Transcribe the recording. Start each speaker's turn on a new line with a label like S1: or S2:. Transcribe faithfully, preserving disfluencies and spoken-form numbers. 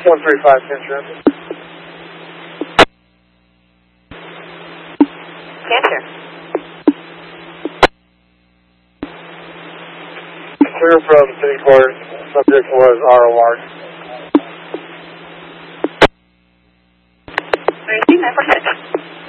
S1: one three five, San Transit.
S2: Cancer.
S1: Clear from City Court. Subject was R O R.